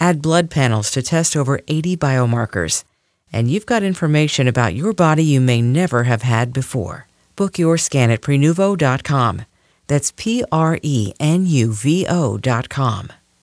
Add blood panels to test over 80 biomarkers. And you've got information about your body you may never have had before. Book your scan at Prenuvo.com. That's Prenuvo.com.